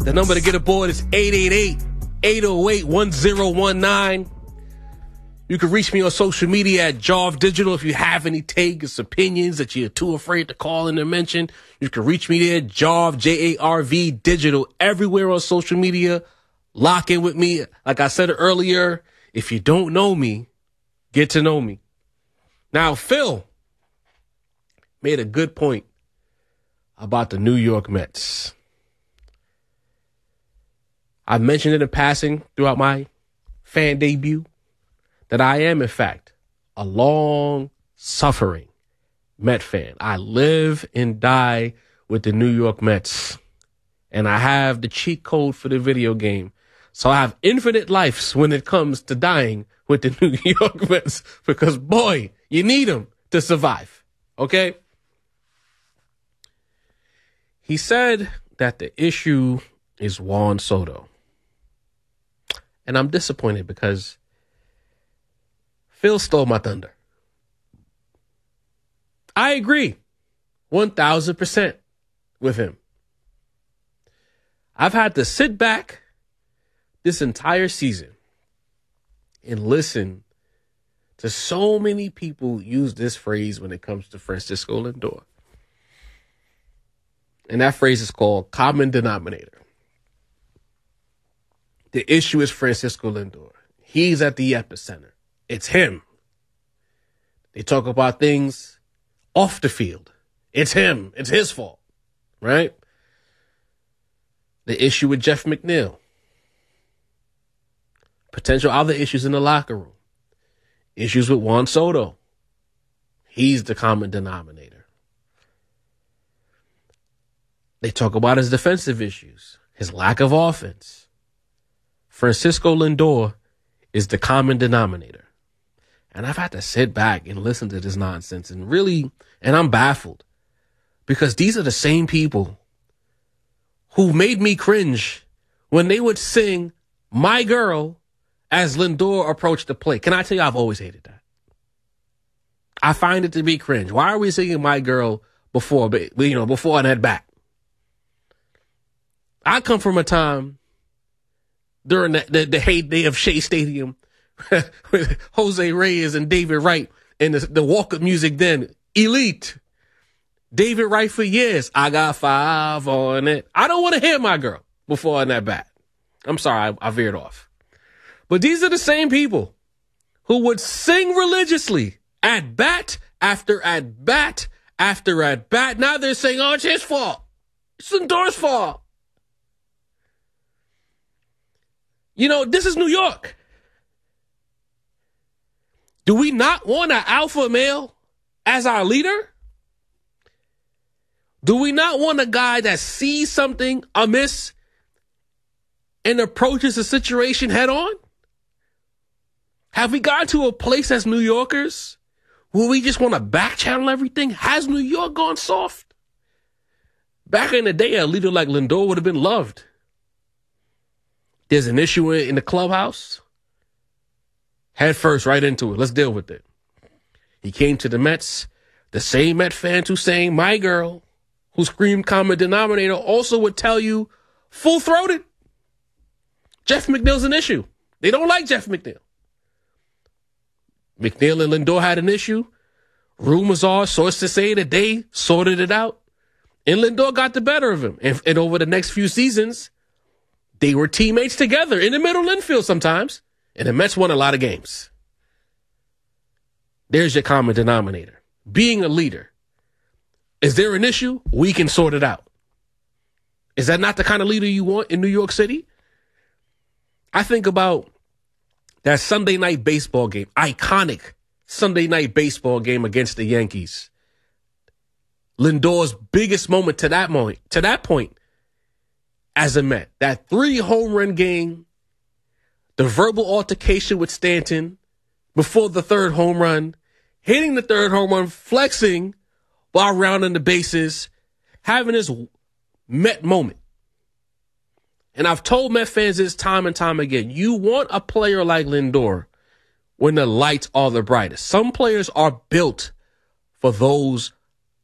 The number to get aboard is 888-808-1019. You can reach me on social media at Jarv Digital. If you have any takes, opinions that you're too afraid to call in and mention, you can reach me there, Jarv, J-A-R-V, Digital, everywhere on social media. Lock in with me. Like I said earlier, if you don't know me, get to know me. Now, Phil made a good point about the New York Mets. I mentioned it in passing throughout my fan debut that I am, in fact, a long-suffering Met fan. I live and die with the New York Mets, and I have the cheat code for the video game. So I have infinite lives when it comes to dying with the New York Mets because, boy, you need them to survive, okay? He said that the issue is Juan Soto. And I'm disappointed because Phil stole my thunder. I agree 1,000% with him. I've had to sit back this entire season and listen to so many people use this phrase when it comes to Francisco Lindor. And that phrase is called common denominator. The issue is Francisco Lindor. He's at the epicenter. It's him. They talk about things off the field. It's him. It's his fault, right? The issue with Jeff McNeil. Potential other issues in the locker room. Issues with Juan Soto. He's the common denominator. They talk about his defensive issues, his lack of offense. Francisco Lindor is the common denominator. And I've had to sit back and listen to this nonsense and I'm baffled because these are the same people who made me cringe when they would sing My Girl as Lindor approached the plate. Can I tell you, I've always hated that. I find it to be cringe. Why are we singing My Girl before an at bat? I come from a time during the heyday of Shea Stadium with Jose Reyes and David Wright and the walk-up music then. Elite. David Wright for years. I got 5 on it. I don't want to hear My Girl before an at bat. I'm sorry, I veered off. But these are the same people who would sing religiously at bat after at bat after at bat. Now they're saying, oh, it's his fault. It's Lindor's fault. You know, this is New York. Do we not want an alpha male as our leader? Do we not want a guy that sees something amiss and approaches the situation head on? Have we gotten to a place as New Yorkers where we just want to back channel everything? Has New York gone soft? Back in the day, a leader like Lindor would have been loved. There's an issue in the clubhouse. Head first, right into it. Let's deal with it. He came to the Mets. The same Met fans who sang My Girl, who screamed common denominator, also would tell you full-throated. Jeff McNeil's an issue. They don't like Jeff McNeil. McNeil and Lindor had an issue. Rumors are, sources say that they sorted it out. And Lindor got the better of him. And over the next few seasons, they were teammates together in the middle infield sometimes. And the Mets won a lot of games. There's your common denominator. Being a leader. Is there an issue? We can sort it out. Is that not the kind of leader you want in New York City? I think about that Sunday night baseball game, iconic Sunday night baseball game against the Yankees. Lindor's biggest moment to that point as a Met. That 3 home run game, the verbal altercation with Stanton before the 3rd home run, hitting the 3rd home run, flexing while rounding the bases, having his Met moment. And I've told Met fans this time and time again. You want a player like Lindor when the lights are the brightest. Some players are built for those